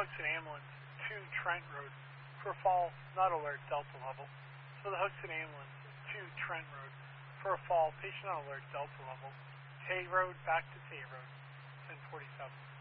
Hudson ambulance to Trent Road for fall, not alert, Delta level. So the Hudson ambulance to Trent Road for a fall, patient on alert, Delta level. Tay Road, back to Tay Road, 1047.